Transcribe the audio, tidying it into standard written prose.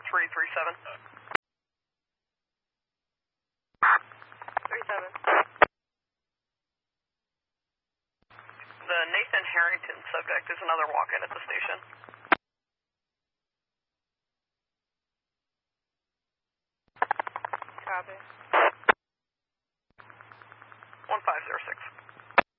337. 37. The Nathan Harrington subject is another walk-in at the station. Copy. 1506.